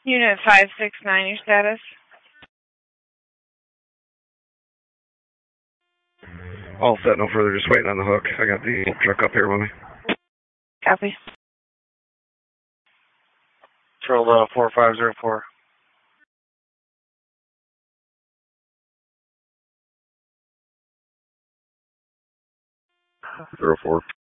Unit 569, your status? All set, no further, just waiting on the hook. I got the truck up here with me. Copy. Control 4504. 04.